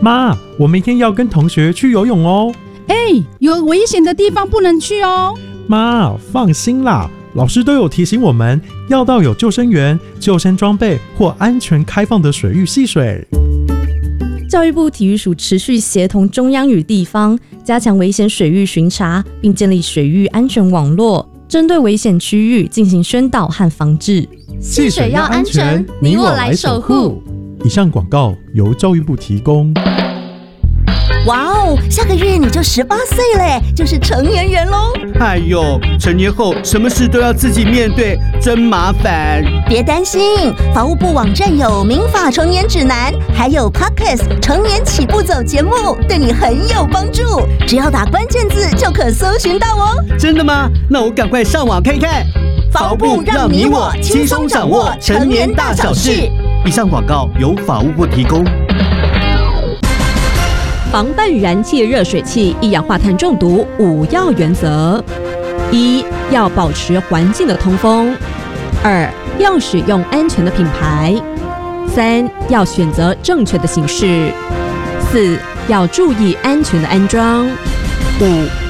妈，我明天要跟同学去游泳哦。 有危险的地方不能去哦。 妈，放心啦，老师都有提醒我们要到有救生员、救生装备或安全开放的水域戏水。 教育部体育署持续协同中央与地方，加强危险水域巡查，并建立水域安全网络，针对危险区域进行宣导和防治。 戏水要安全，你我来守护。以上广告由教育部提供。 哇哦，下个月你就18岁嘞，就是成年人喽。 哎呦，成年后什么事都要自己面对，真麻烦。 别担心，法务部网站有民法成年指南，还有 Podcast 成年起步走节目，对你很有帮助。只要打关键字就可搜寻到哦。 真的吗？那我赶快上网看看。 法务部让你我轻松掌握成年大小事。 以上广告由法务部提供。 防范燃气热水器一氧化碳中毒5要原则：1. 要保持环境的通风；2. 要使用安全的品牌；3. 要选择正确的形式；4. 要注意安全的安装；5.